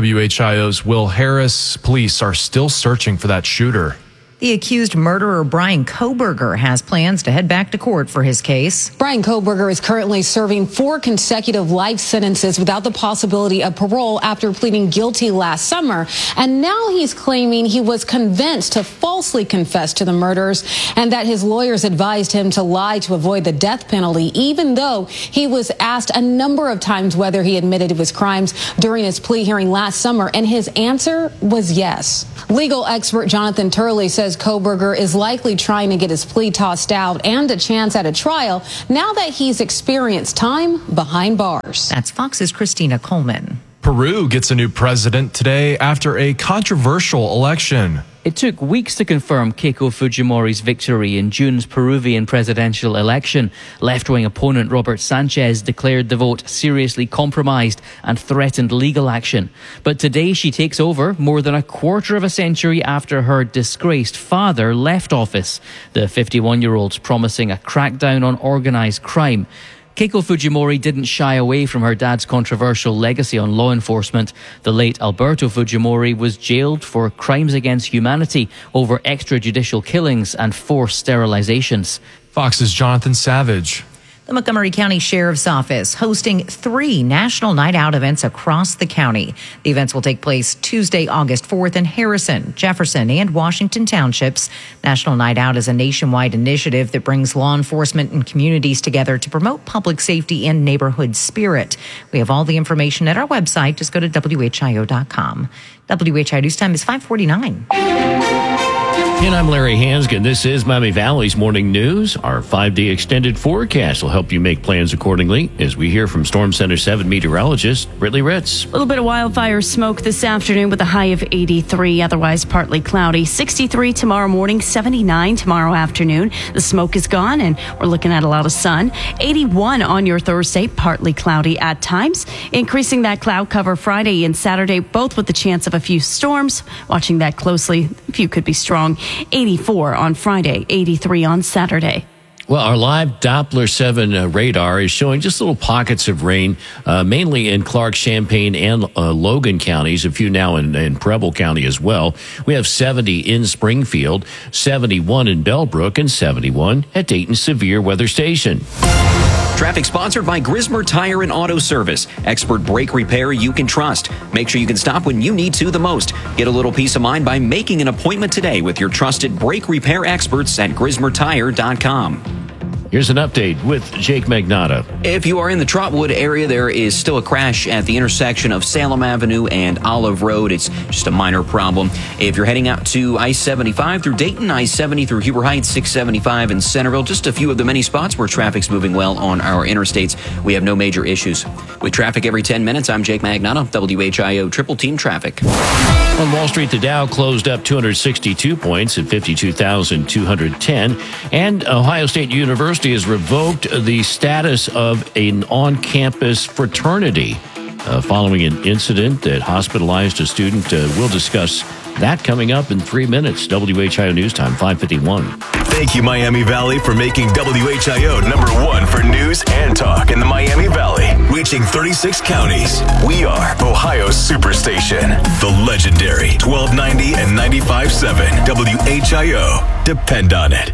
WHIO's Will Harris. Police are still searching for that shooter. The accused murderer, Brian Kohberger, has plans to head back to court for his case. Brian Kohberger is currently serving 4 consecutive life sentences without the possibility of parole after pleading guilty last summer. And now he's claiming he was convinced to falsely confess to the murders and that his lawyers advised him to lie to avoid the death penalty, even though he was asked a number of times whether he admitted to his crimes during his plea hearing last summer. And his answer was yes. Legal expert Jonathan Turley says Kohberger is likely trying to get his plea tossed out and a chance at a trial now that he's experienced time behind bars. That's Fox's Christina Coleman. Peru gets a new president today after a controversial election. It took weeks to confirm Keiko Fujimori's victory in June's Peruvian presidential election. Left-wing opponent Robert Sanchez declared the vote seriously compromised and threatened legal action. But today she takes over more than a quarter of a century after her disgraced father left office. The 51-year-old's promising a crackdown on organised crime. Keiko Fujimori didn't shy away from her dad's controversial legacy on law enforcement. The late Alberto Fujimori was jailed for crimes against humanity over extrajudicial killings and forced sterilizations. Fox's Jonathan Savage. The Montgomery County Sheriff's Office hosting 3 national night out events across the county. The events will take place Tuesday, August 4th in Harrison, Jefferson, and Washington Townships. National Night Out is a nationwide initiative that brings law enforcement and communities together to promote public safety and neighborhood spirit. We have all the information at our website. Just go to WHIO.com. WHIO News Time is 5:49. And I'm Larry Hansgen. This is Miami Valley's Morning News. Our 5-day extended forecast will help you make plans accordingly as we hear from Storm Center 7 meteorologist Brittany Ritz. A little bit of wildfire smoke this afternoon with a high of 83, otherwise partly cloudy. 63 tomorrow morning, 79 tomorrow afternoon. The smoke is gone and we're looking at a lot of sun. 81 on your Thursday, partly cloudy at times. Increasing that cloud cover Friday and Saturday, both with the chance of a few storms. Watching that closely, a few could be strong. 84 on Friday, 83 on Saturday. Well, our live Doppler 7 radar is showing just little pockets of rain, mainly in Clark, Champaign, and Logan counties, a few now in Preble County as well. We have 70 in Springfield, 71 in Bellbrook, and 71 at Dayton Severe Weather Station. Traffic sponsored by Grismer Tire and Auto Service. Expert brake repair you can trust. Make sure you can stop when you need to the most. Get a little peace of mind by making an appointment today with your trusted brake repair experts at GrismerTire.com. Here's an update with Jake Magnotta. If you are in the Trotwood area, there is still a crash at the intersection of Salem Avenue and Olive Road. It's just a minor problem. If you're heading out to I-75 through Dayton, I-70 through Huber Heights, 675 in Centerville, just a few of the many spots where traffic's moving well on our interstates. We have no major issues. With traffic every 10 minutes, I'm Jake Magnotta, WHIO Triple Team Traffic. On Wall Street, the Dow closed up 262 points at 52,210. And Ohio State University has revoked the status of an on-campus fraternity following an incident that hospitalized a student. We'll discuss that coming up in 3 minutes. WHIO News Time, 5:51. Thank you, Miami Valley, for making WHIO #1 for news and talk in the Miami Valley. Reaching 36 counties. We are Ohio's Superstation. The legendary 1290 and 95.7 WHIO. Depend on it.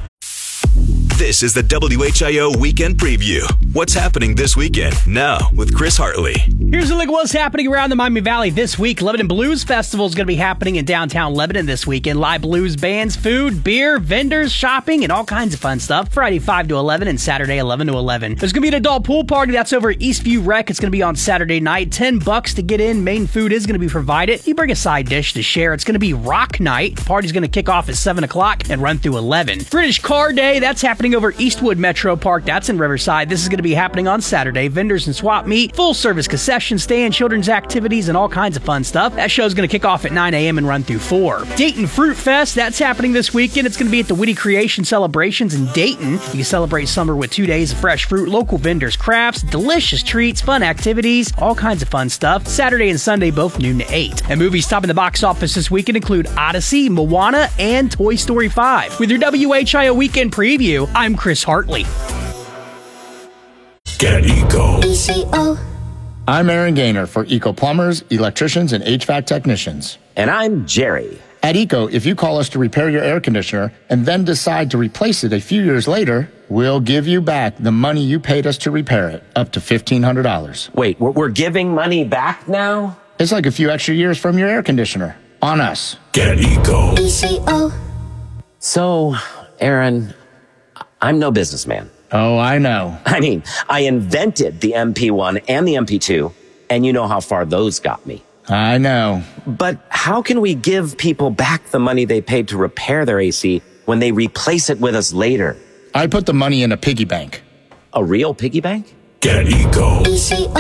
This is the WHIO Weekend Preview. What's happening this weekend? Now with Chris Hartley. Here's a look at what's happening around the Miami Valley this week. Lebanon Blues Festival is going to be happening in downtown Lebanon this weekend. Live blues bands, food, beer, vendors, shopping, and all kinds of fun stuff. Friday 5 to 11 and Saturday 11 to 11. There's going to be an adult pool party. That's over at Eastview Rec. It's going to be on Saturday night. $10 to get in. Main food is going to be provided. You bring a side dish to share. It's going to be rock night. The party's going to kick off at 7 o'clock and run through 11. British Car Day. That's happening over Eastwood Metro Park. That's in Riverside. This is going to be happening on Saturday. Vendors and swap meet, full service concession stand, children's activities, and all kinds of fun stuff. That show's going to kick off at 9 a.m. and run through 4. Dayton Fruit Fest. That's happening this weekend. It's going to be at the Witty Creation Celebrations in Dayton. You can celebrate summer with 2 days of fresh fruit, local vendors, crafts, delicious treats, fun activities, all kinds of fun stuff. Saturday and Sunday, both noon to 8. And movies topping the box office this weekend include Odyssey, Moana, and Toy Story 5. With your WHIO Weekend Preview, I'm Chris Hartley. Get Eco. I'm Aaron Gaynor for Eco Plumbers, Electricians, and HVAC Technicians. And I'm Jerry. At Eco, if you call us to repair your air conditioner and then decide to replace it a few years later, we'll give you back the money you paid us to repair it, up to $1,500. Wait, we're giving money back now? It's like a few extra years from your air conditioner. On us. Get Eco. So, Aaron, I'm no businessman. Oh, I know. I mean, I invented the MP1 and the MP2, and you know how far those got me. I know. But how can we give people back the money they paid to repair their AC when they replace it with us later? I put the money in a piggy bank. A real piggy bank? Get Eco.